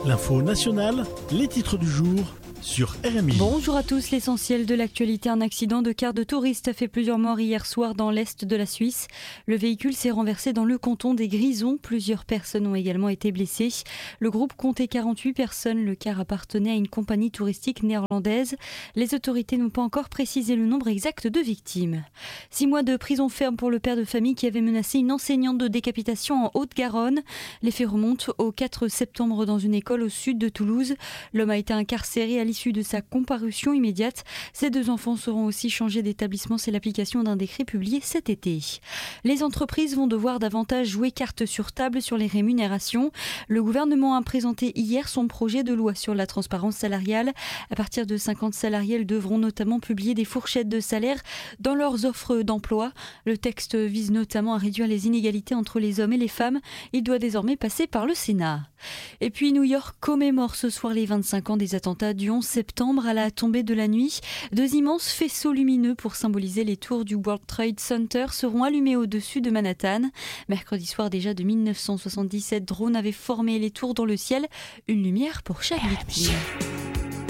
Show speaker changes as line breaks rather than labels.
L'info nationale, les titres du jour sur RMI.
Bonjour à tous, l'essentiel de l'actualité. Un accident de car de touriste a fait plusieurs morts hier soir dans l'est de la Suisse. Le véhicule s'est renversé dans le canton des Grisons. Plusieurs personnes ont également été blessées. Le groupe comptait 48 personnes. Le car appartenait à une compagnie touristique néerlandaise. Les autorités n'ont pas encore précisé le nombre exact de victimes. 6 mois de prison ferme pour le père de famille qui avait menacé une enseignante de décapitation en Haute-Garonne. Les faits remontent au 4 septembre dans une école au sud de Toulouse. L'homme a été incarcéré à l'issue de sa comparution immédiate. Ces 2 enfants seront aussi changés d'établissement. C'est l'application d'un décret publié cet été. Les entreprises vont devoir davantage jouer carte sur table sur les rémunérations. Le gouvernement a présenté hier son projet de loi sur la transparence salariale. À partir de 50 salariés, elles devront notamment publier des fourchettes de salaire dans leurs offres d'emploi. Le texte vise notamment à réduire les inégalités entre les hommes et les femmes. Il doit désormais passer par le Sénat. Et puis New York commémore ce soir les 25 ans des attentats du 11 septembre à la tombée de la nuit. 2 immenses faisceaux lumineux pour symboliser les tours du World Trade Center seront allumés au-dessus de Manhattan. Mercredi soir déjà de 1977, drones avaient formé les tours dans le ciel. Une lumière pour chaque victime.